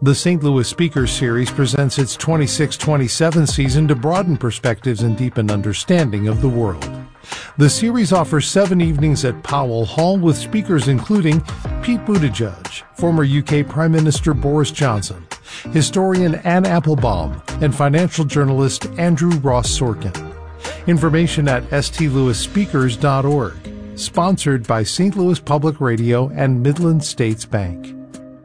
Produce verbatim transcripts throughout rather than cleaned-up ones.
The Saint Louis Speakers Series presents its twenty-six twenty-seven season to broaden perspectives and deepen understanding of the world. The series offers seven evenings at Powell Hall with speakers including Pete Buttigieg, former U K Prime Minister Boris Johnson, historian Anne Applebaum, and financial journalist Andrew Ross Sorkin. Information at s t louis speakers dot org. Sponsored by Saint Louis Public Radio and Midland States Bank.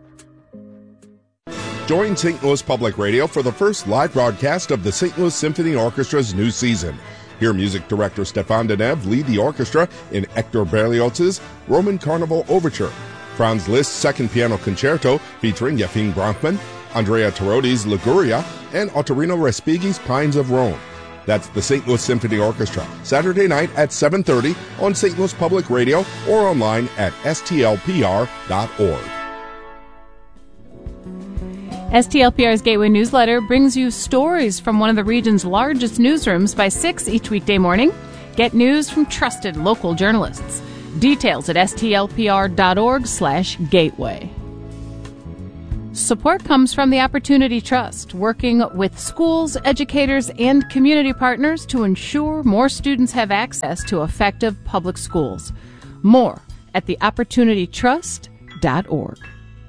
Join Saint Louis Public Radio for the first live broadcast of the Saint Louis Symphony Orchestra's new season. Hear music director Stefan Deneuve lead the orchestra in Hector Berlioz's Roman Carnival Overture, Franz Liszt's Second Piano Concerto featuring Yefim Bronfman, Andrea Tarotti's Liguria, and Ottorino Respighi's Pines of Rome. That's the Saint Louis Symphony Orchestra, Saturday night at seven thirty on Saint Louis Public Radio or online at s t l p r dot org. S T L P R's Gateway Newsletter brings you stories from one of the region's largest newsrooms by six each weekday morning. Get news from trusted local journalists. Details at s t l p r dot org slash gateway. Support comes from the Opportunity Trust, working with schools, educators, and community partners to ensure more students have access to effective public schools. More at the opportunity trust dot org.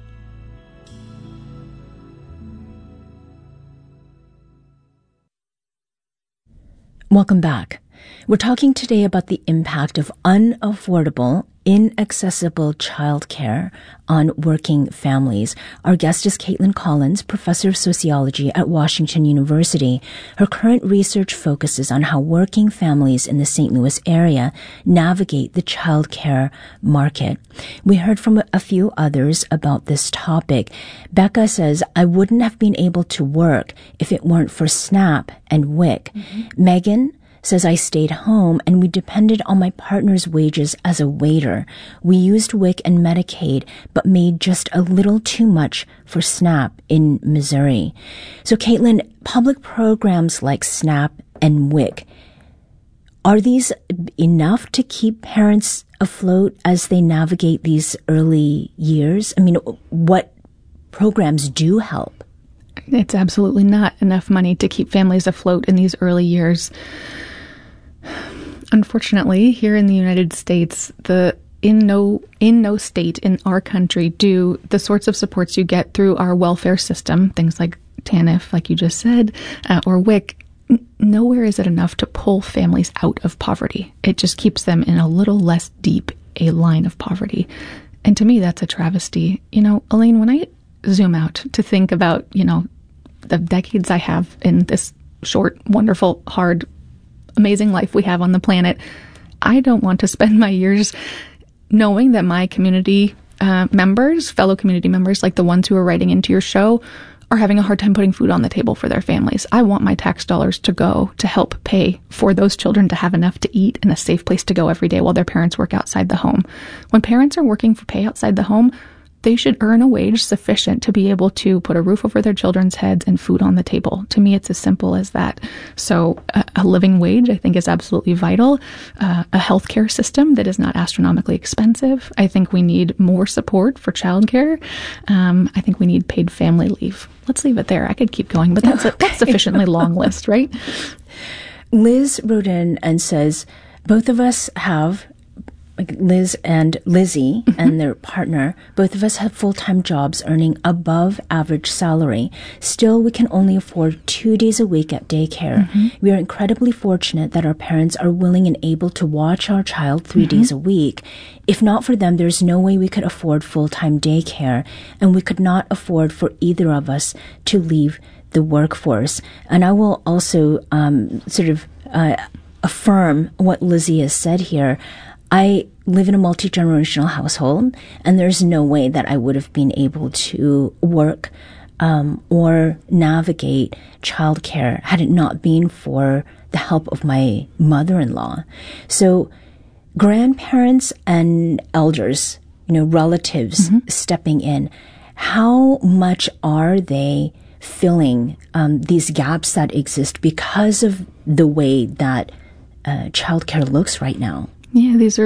Welcome back. We're talking today about the impact of unaffordable, inaccessible childcare on working families. Our guest is Caitlin Collins, professor of sociology at Washington University. Her current research focuses on how working families in the Saint Louis area navigate the childcare market. We heard from a few others about this topic. Becca says, I wouldn't have been able to work if it weren't for SNAP and W I C. Mm-hmm. Megan says, I stayed home and we depended on my partner's wages as a waiter. We used W I C and Medicaid, but made just a little too much for SNAP in Missouri. So, Caitlin, public programs like SNAP and W I C, are these enough to keep parents afloat as they navigate these early years? I mean, what programs do help? It's absolutely not enough money to keep families afloat in these early years. Unfortunately, here in the United States, the in no in no state in our country do the sorts of supports you get through our welfare system, things like TANF, like you just said, uh, or W I C, n- nowhere is it enough to pull families out of poverty. It just keeps them in a little less deep a line of poverty. And to me, that's a travesty. You know, Elaine, when I zoom out to think about, you know, the decades I have in this short, wonderful, hard, amazing life we have on the planet, I don't want to spend my years knowing that my community uh, members, fellow community members, like the ones who are writing into your show, are having a hard time putting food on the table for their families. I want my tax dollars to go to help pay for those children to have enough to eat and a safe place to go every day while their parents work outside the home. When parents are working for pay outside the home, they should earn a wage sufficient to be able to put a roof over their children's heads and food on the table. To me, it's as simple as that. So a, a living wage, I think, is absolutely vital. Uh, a healthcare system that is not astronomically expensive. I think we need more support for childcare. Um, I think we need paid family leave. Let's leave it there. I could keep going, but that's a that's sufficiently long list, right? Liz wrote in and says, both of us have Like Liz and Lizzie mm-hmm. and their partner, both of us have full-time jobs earning above average salary. Still, we can only afford two days a week at daycare. Mm-hmm. We are incredibly fortunate that our parents are willing and able to watch our child three mm-hmm. days a week. If not for them, there's no way we could afford full-time daycare, and we could not afford for either of us to leave the workforce. And I will also um, sort of uh, affirm what Lizzie has said here. I live in a multi-generational household, and there's no way that I would have been able to work um, or navigate childcare had it not been for the help of my mother-in-law. So grandparents and elders, you know, relatives mm-hmm. stepping in, how much are they filling um, these gaps that exist because of the way that uh, childcare looks right now? Yeah, these are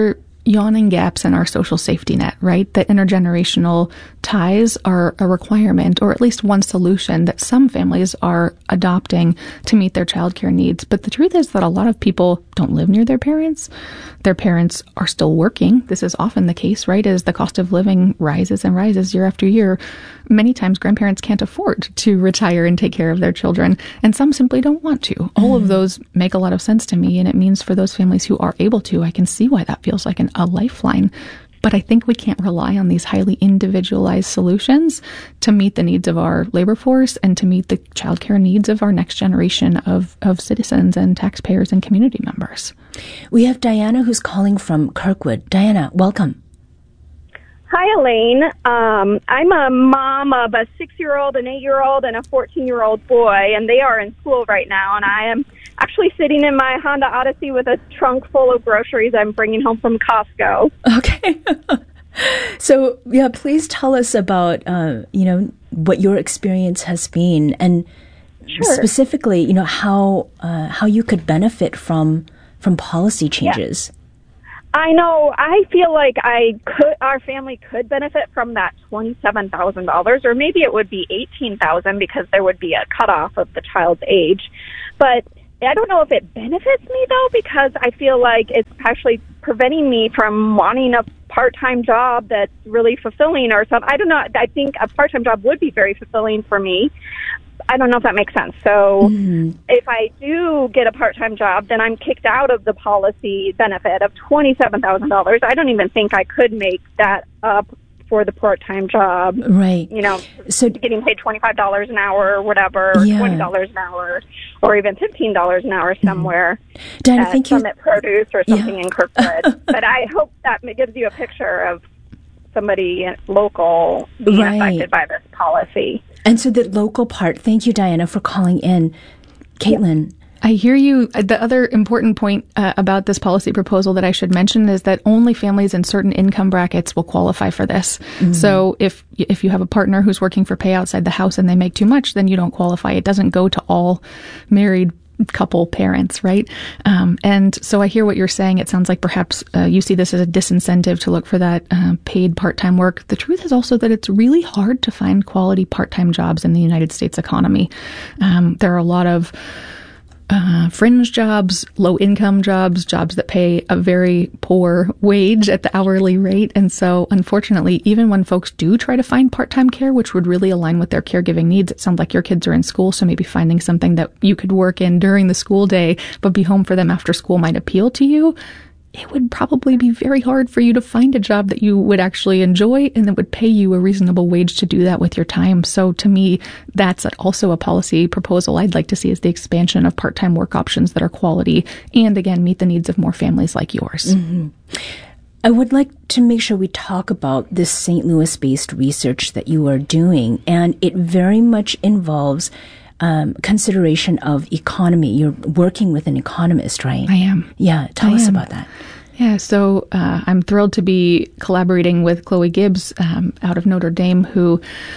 yawning gaps in our social safety net, right? That intergenerational ties are a requirement, or at least one solution that some families are adopting to meet their childcare needs. But the truth is that a lot of people don't live near their parents. Their parents are still working. This is often the case, right? As the cost of living rises and rises year after year, many times grandparents can't afford to retire and take care of their children, and some simply don't want to. All mm. of those make a lot of sense to me, and it means for those families who are able to, I can see why that feels like an, a lifeline. But I think we can't rely on these highly individualized solutions to meet the needs of our labor force and to meet the childcare needs of our next generation of, of citizens and taxpayers and community members. We have Diana who's calling from Kirkwood. Diana, welcome. Hi, Elaine. Um, I'm a mom of a six-year-old, an eight-year-old, and a fourteen-year-old boy, and they are in school right now, and I am actually sitting in my Honda Odyssey with a trunk full of groceries I'm bringing home from Costco. Okay. So, yeah, please tell us about, uh, you know, what your experience has been, and sure. specifically, you know, how uh, how you could benefit from from policy changes. Yeah. I know. I feel like I could, our family could benefit from that twenty-seven thousand dollars, or maybe it would be eighteen thousand dollars because there would be a cutoff of the child's age. But I don't know if it benefits me, though, because I feel like it's actually preventing me from wanting a part-time job that's really fulfilling or something. I don't know. I think a part-time job would be very fulfilling for me. I don't know if that makes sense. So mm-hmm. if I do get a part-time job, then I'm kicked out of the policy benefit of twenty-seven thousand dollars. I don't even think I could make that up for the part-time job. Right. You know, so getting paid twenty-five dollars an hour or whatever, yeah. or twenty dollars an hour, or even fifteen dollars an hour somewhere mm-hmm. Diana, at thank you. Summit Produce or something yeah. in Kirkwood. But I hope that gives you a picture of somebody local being right. affected by this policy. And so the local part, thank you, Diana, for calling in. Caitlin. I hear you. The other important point uh, about this policy proposal that I should mention is that only families in certain income brackets will qualify for this. Mm-hmm. So if if you have a partner who's working for pay outside the house and they make too much, then you don't qualify. It doesn't go to all married couple parents, right? Um, and so I hear what you're saying. It sounds like perhaps uh, you see this as a disincentive to look for that uh, paid part-time work. The truth is also that it's really hard to find quality part-time jobs in the United States economy. Um, there are a lot of Uh, fringe jobs, low-income jobs, jobs that pay a very poor wage at the hourly rate. And so, unfortunately, even when folks do try to find part-time care, which would really align with their caregiving needs, it sounds like your kids are in school, so maybe finding something that you could work in during the school day but be home for them after school might appeal to you. It would probably be very hard for you to find a job that you would actually enjoy and that would pay you a reasonable wage to do that with your time. So to me, that's also a policy proposal I'd like to see, is the expansion of part-time work options that are quality and, again, meet the needs of more families like yours. Mm-hmm. I would like to make sure we talk about this Saint Louis-based research that you are doing, and it very much involves Um, consideration of economy. You're working with an economist, right? I am. Yeah. Tell I us am. about that. Yeah. So uh, I'm thrilled to be collaborating with Chloe Gibbs um, out of Notre Dame, who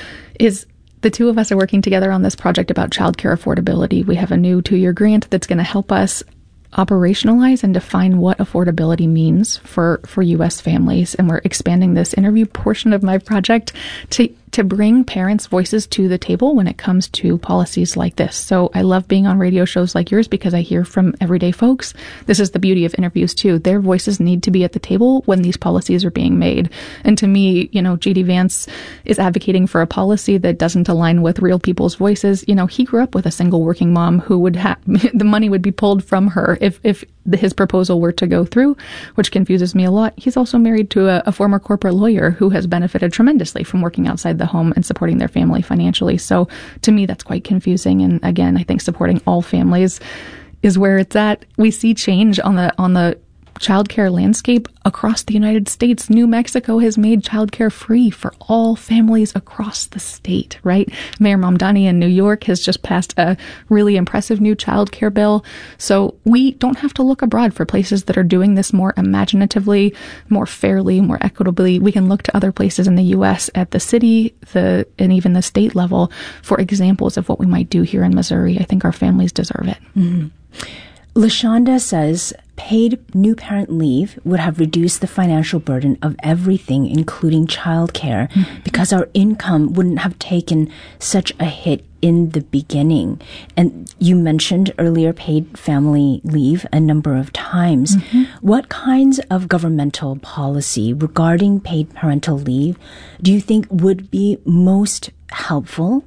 is, the two of us are working together on this project about childcare affordability. We have a new two-year grant that's going to help us operationalize and define what affordability means for, for U S families. And we're expanding this interview portion of my project to to bring parents' voices to the table when it comes to policies like this. So I love being on radio shows like yours because I hear from everyday folks. This is the beauty of interviews too. Their voices need to be at the table when these policies are being made. And to me, you know, J D Vance is advocating for a policy that doesn't align with real people's voices. You know, he grew up with a single working mom who would have, the money would be pulled from her if, if his proposal were to go through, which confuses me a lot. He's also married to a, a former corporate lawyer who has benefited tremendously from working outside the home and supporting their family financially. So to me, that's quite confusing. And again, I think supporting all families is where it's at. We see change on the on the childcare landscape across the United States. New Mexico has made childcare free for all families across the state, right? Mayor Mamdani in New York has just passed a really impressive new childcare bill. So we don't have to look abroad for places that are doing this more imaginatively, more fairly, more equitably. We can look to other places in the U S at the city, the and even the state level for examples of what we might do here in Missouri. I think our families deserve it. Mm-hmm. LaShonda says, paid new parent leave would have reduced the financial burden of everything, including childcare, mm-hmm. because our income wouldn't have taken such a hit in the beginning. And you mentioned earlier paid family leave a number of times. Mm-hmm. What kinds of governmental policy regarding paid parental leave do you think would be most helpful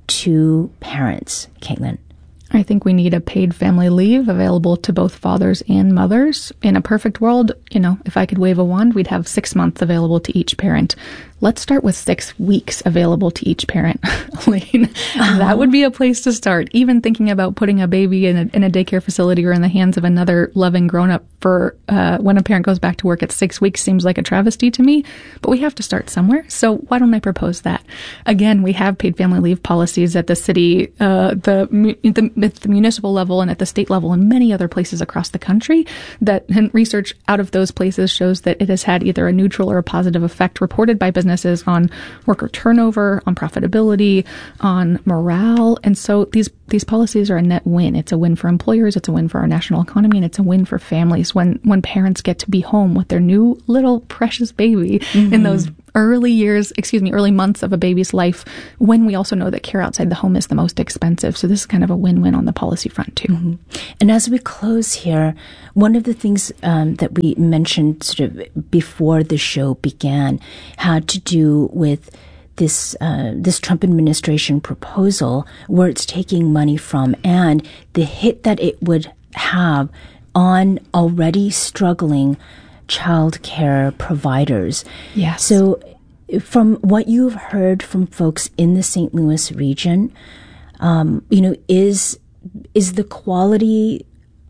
to parents, Caitlin? I think we need a paid family leave available to both fathers and mothers. In a perfect world, you know, if I could wave a wand, we'd have six months available to each parent. Let's start with six weeks available to each parent, Elaine. Uh-huh. That would be a place to start. Even thinking about putting a baby in a, in a daycare facility or in the hands of another loving grown-up for uh, when a parent goes back to work at six weeks seems like a travesty to me, but we have to start somewhere. So why don't I propose that? Again, we have paid family leave policies at the city, uh, the, the, at the municipal level and at the state level and many other places across the country that and research out of those places shows that it has had either a neutral or a positive effect reported by business on worker turnover, on profitability, on morale. And so these these policies are a net win. It's a win for employers, it's a win for our national economy, and it's a win for families when, when parents get to be home with their new little precious baby mm-hmm. in those early years, excuse me, early months of a baby's life, when we also know that care outside the home is the most expensive. So this is kind of a win-win on the policy front too. Mm-hmm. And as we close here, one of the things um, that we mentioned sort of before the show began had to do with this uh, this Trump administration proposal where it's taking money from and the hit that it would have on already struggling child care providers. Yes. So from what you've heard from folks in the Saint Louis region, um, you know, is is the quality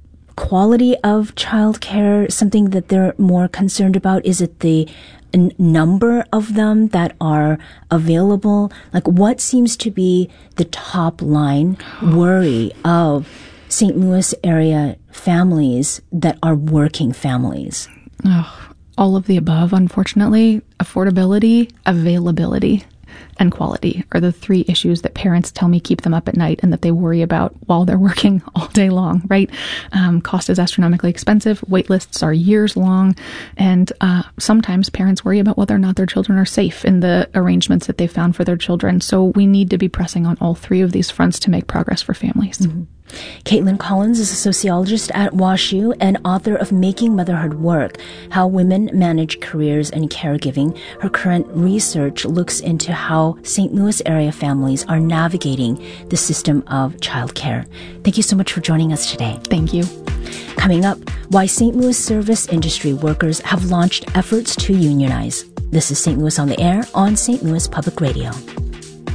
quality of childcare something that they're more concerned about? Is it the n- number of them that are available? Like, what seems to be the top line worry of Saint Louis area families that are working families? Oh, all of the above, unfortunately. Affordability, availability, and quality are the three issues that parents tell me keep them up at night and that they worry about while they're working all day long, right? Um, cost is astronomically expensive. Wait lists are years long. And uh, sometimes parents worry about whether or not their children are safe in the arrangements that they've found for their children. So we need to be pressing on all three of these fronts to make progress for families. Mm-hmm. Caitlin Collins is a sociologist at WashU and author of Making Motherhood Work, How Women Manage Careers and Caregiving. Her current research looks into how Saint Louis area families are navigating the system of childcare. Thank you so much for joining us today. Thank you. Coming up, why Saint Louis service industry workers have launched efforts to unionize. This is Saint Louis on the Air on Saint Louis Public Radio.